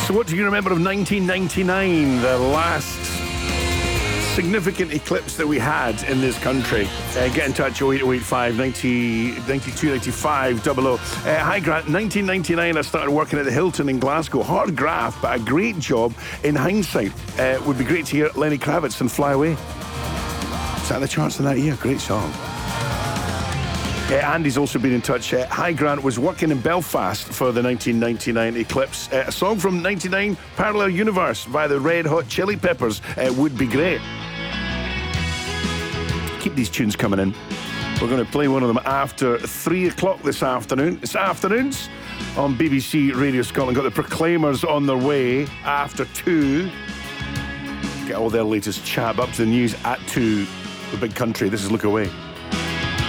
So what do you remember of 1999, the last significant eclipse that we had in this country? Get in touch, 08085 90 92 95 00. Hi Grant, 1999 I started working at the Hilton in Glasgow. Hard graft, but a great job in hindsight. Would be great to hear Lenny Kravitz and Fly Away. Is that the charts in that year? Great song. Andy's also been in touch. Hi Grant, was working in Belfast for the 1999 eclipse. A song from 99, Parallel Universe by the Red Hot Chili Peppers would be great. Keep these tunes coming in. We're going to play one of them after 3 o'clock this afternoon. It's afternoons on BBC Radio Scotland. Got the Proclaimers on their way after 2. Get all their latest chat up to the news at 2. The big country. This is Look Away.